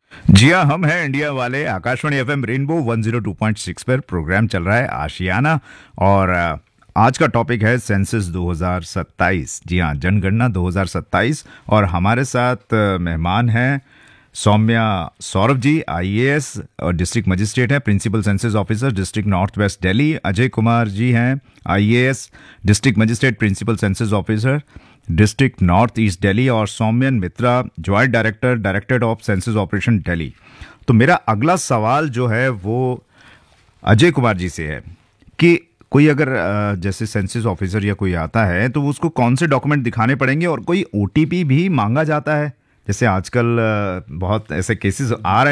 जी हाँ, हम हैं इंडिया वाले। आकाशवाणी एफएम रेनबो 102.6 पर प्रोग्राम चल रहा है आशियाना। और आज का टॉपिक है सेंसस 2027। जी हाँ, जनगणना 2027। और हमारे साथ मेहमान हैं सौम्या सौरभ जी, आईएएस और डिस्ट्रिक्ट मजिस्ट्रेट है, principal census officer district north west Delhi. Ajay Kumar ji हैं, IAS district magistrate, principal census officer district north east Delhi. और सौम्यन मित्रा, joint director, director of census operation Delhi. तो मेरा अगला सवाल जो है वो अजय कुमार जी से है कि कोई अगर जैसे सेंसस ऑफिसर या कोई आता है तो उसको कौन से डॉक्यूमेंट दिखाने पड़ेंगे, और कोई ओटीपी भी मांगा जाता है? जैसे आजकल बहुत ऐसे केसेस आ रहे